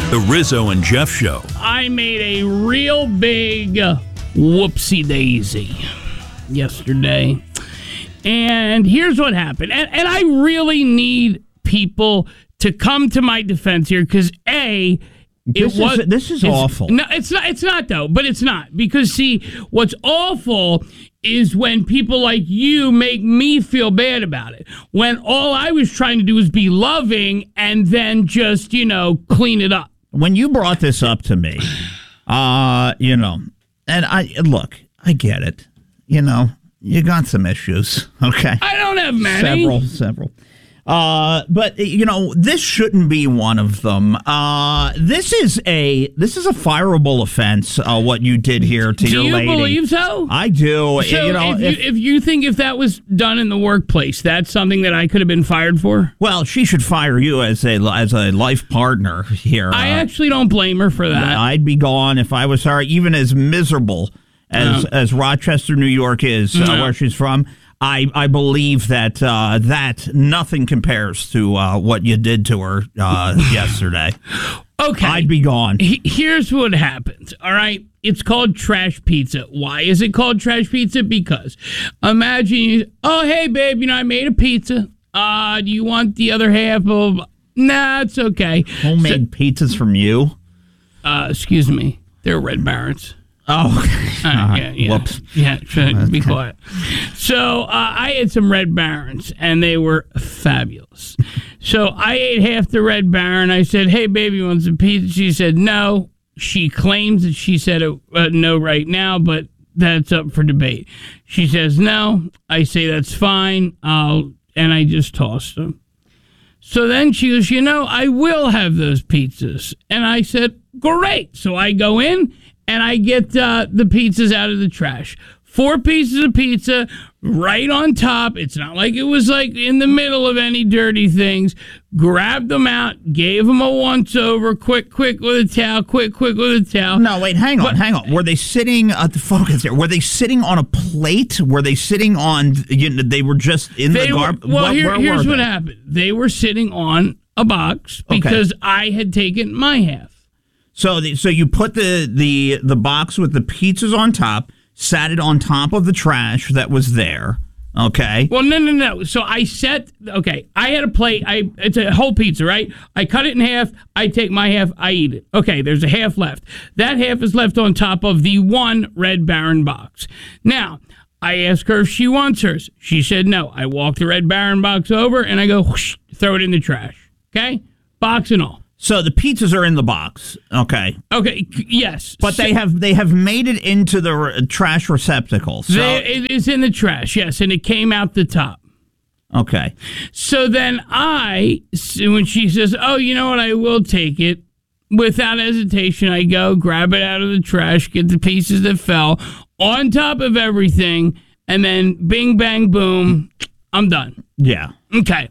The Rizzo and Jeff Show. I made a real big whoopsie daisy yesterday. And here's what happened. And I really need people to come to my defense here because, this is awful. No, it's not though, but it's not. Because, see, what's awful is when people like you make me feel bad about it. When all I was trying to do was be loving and then just, clean it up. When you brought this up to me, and I get it. You got some issues, okay? I don't have many. Several. But this shouldn't be one of them. This is a fireable offense. What you did here to your lady. Do you believe so? I do. So if you think if that was done in the workplace, that's something that I could have been fired for? Well, she should fire you as a life partner here. I actually don't blame her for that. I'd be gone if I was her, even as miserable as Rochester, New York is, where she's from. I believe that nothing compares to what you did to her yesterday. Okay. I'd be gone. Here's what happens, all right? It's called trash pizza. Why is it called trash pizza? Because imagine hey, babe, I made a pizza. Do you want the other half of... Nah, it's okay. Homemade pizzas from you? Excuse me. They're Red Barons. Oh, okay. Yeah. Whoops. Yeah, be quiet. So I had some Red Barons, and they were fabulous. So I ate half the Red Baron. I said, hey, baby, you want some pizza? She said, no. She claims that she said no right now, but that's up for debate. She says no. I say that's fine. And I just tossed them. So then she goes, I will have those pizzas. And I said, great. So I go in. And I get the pizzas out of the trash. 4 pieces of pizza right on top. It's not like it was like in the middle of any dirty things. Grabbed them out, gave them a once over, quick with a towel, quick with a towel. No, wait, hang on. Were they sitting at the focus there? Were they sitting on a plate? Were they sitting on? They were just in the garbage. Well, here's what happened. They were sitting on a box because I had taken my half. So you put the box with the pizzas on top, sat it on top of the trash that was there, okay? Well, no. So I had a plate. It's a whole pizza, right? I cut it in half. I take my half. I eat it. Okay, there's a half left. That half is left on top of the one Red Baron box. Now, I ask her if she wants hers. She said no. I walk the Red Baron box over, and I go, whoosh, throw it in the trash, okay? Box and all. So the pizzas are in the box, okay? Okay, yes. But they have made it into the trash receptacle. So it is in the trash, yes, and it came out the top. Okay. So then when she says, oh, you know what, I will take it, without hesitation, I go, grab it out of the trash, get the pieces that fell on top of everything, and then bing, bang, boom, I'm done. Yeah. Okay.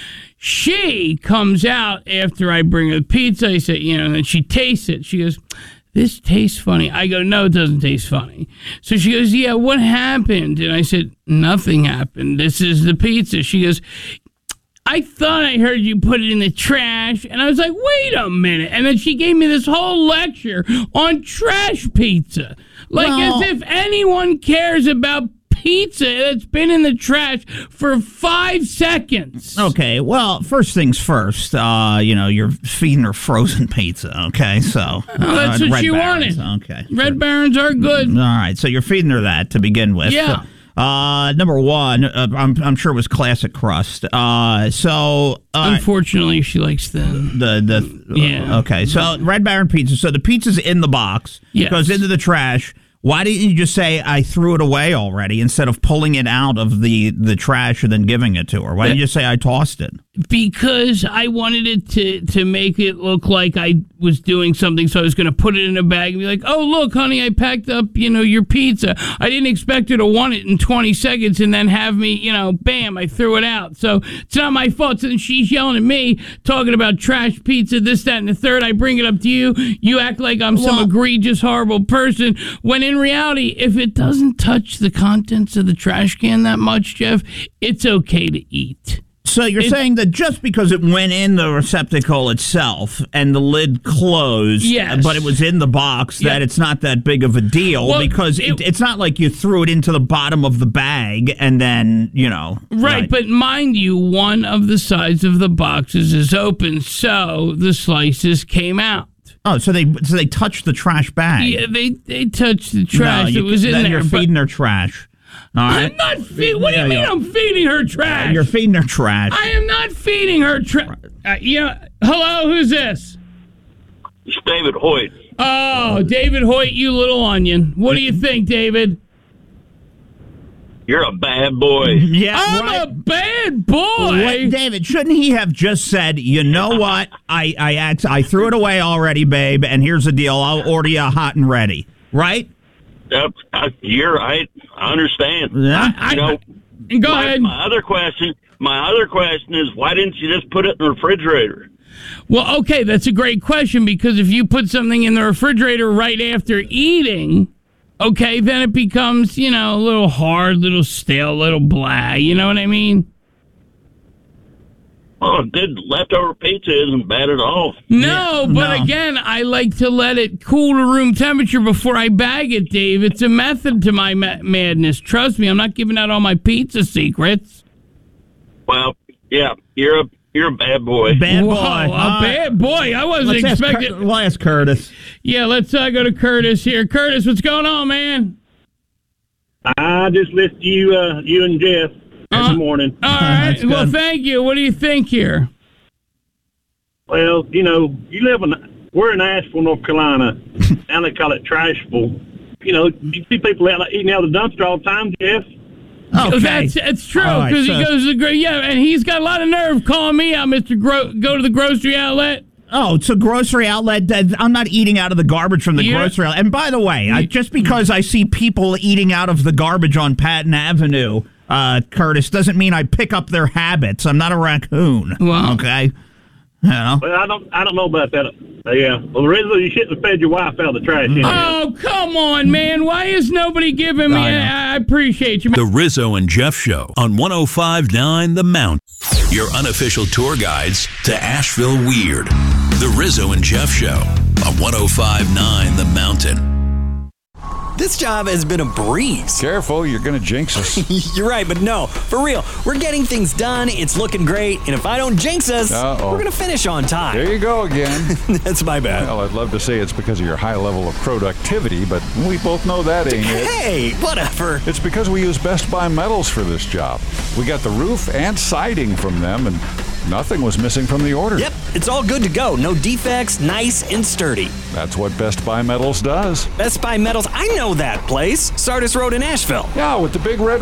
She comes out after I bring her the pizza. I say, and she tastes it. She goes, this tastes funny. I go, no, it doesn't taste funny. So she goes, yeah, what happened? And I said, nothing happened. This is the pizza. She goes, I thought I heard you put it in the trash. And I was like, wait a minute. And then she gave me this whole lecture on trash pizza. As if anyone cares about pizza that's been in the trash for 5 seconds. Okay, well, first things first, you're feeding her frozen pizza, okay? So that's what she wanted. Okay. Red Barons are good. All right, so you're feeding her that to begin with. Yeah. Number one, I'm sure it was classic crust. Unfortunately, she likes thin. Yeah. Okay, so Red Baron pizza. So the pizza's in the box. Yes. Goes into the trash. Why didn't you just say I threw it away already instead of pulling it out of the trash and then giving it to her? Why didn't you just say I tossed it? Because I wanted it to make it look like I was doing something, so I was going to put it in a bag and be like, oh, look, honey, I packed up, your pizza. I didn't expect her to want it in 20 seconds and then have me, bam, I threw it out. So it's not my fault. So then she's yelling at me, talking about trash pizza, this, that, and the third. I bring it up to you. You act like I'm some egregious, horrible person, when in reality, if it doesn't touch the contents of the trash can that much, Jeff, it's okay to eat. So you're saying that just because it went in the receptacle itself and the lid closed, yes, but it was in the box, that it's not that big of a deal, because it's not like you threw it into the bottom of the bag and then, Right, but mind you, one of the sides of the boxes is open, so the slices came out. Oh, so they touched the trash bag. Yeah, they touched the trash that was in there. You're feeding their trash. All right. I'm not feeding. What do you mean I'm feeding her trash? You're feeding her trash. I am not feeding her trash. Hello, who's this? It's David Hoyt. Oh, David Hoyt, you little onion. What do you think, David? You're a bad boy. Yeah, I'm a bad boy. Wait, David, shouldn't he have just said, you know what? I threw it away already, babe, and here's the deal. I'll order you a hot and ready. Right? Yep, you're right. I understand. Yeah. Go ahead. My other question is, why didn't you just put it in the refrigerator? Well, okay, that's a great question, because if you put something in the refrigerator right after eating, okay, then it becomes, a little hard, little stale, little blah. You know what I mean? Well, good leftover pizza isn't bad at all. No, but again, I like to let it cool to room temperature before I bag it, Dave. It's a method to my madness. Trust me, I'm not giving out all my pizza secrets. Well, yeah, you're a bad boy. Bad boy. Whoa, a bad boy. I wasn't expecting. We'll ask Curtis. Yeah, let's go to Curtis here. Curtis, what's going on, man? I just listened to you and Jeff this morning. All right. Well, thank you. What do you think here? Well, we're in Asheville, North Carolina, and they call it Trashville. You see people eating out of the dumpster all the time, Jeff. Okay. It's true, because he goes to the and he's got a lot of nerve calling me out, Mr. Go to the grocery outlet. Oh, it's a grocery outlet. I'm not eating out of the garbage from the grocery outlet. And by the way, just because I see people eating out of the garbage on Patton Avenue, Curtis, doesn't mean I pick up their habits. I'm not a raccoon. Well, okay. Well, I don't know about that. Yeah. Well, originally you shouldn't have fed your wife out of the trash. Oh, come on, man. Why is nobody giving me? I appreciate you. The Rizzo and Jeff Show on 105.9 The Mount. Your unofficial tour guides to Asheville Weird. The Rizzo and Jeff Show on 105.9 The Mountain. This job has been a breeze. Careful, you're going to jinx us. You're right, but no, for real. We're getting things done, it's looking great, and if I don't jinx us, we're going to finish on time. There you go again. That's my bad. Well, I'd love to say it's because of your high level of productivity, but we both know that ain't it. Hey, whatever. It's because we use Best Buy Metals for this job. We got the roof and siding from them, and nothing was missing from the order. Yep, it's all good to go. No defects, nice and sturdy. That's what Best Buy Metals does. Best Buy Metals, I know that place. Sardis Road in Asheville. Yeah, with the big red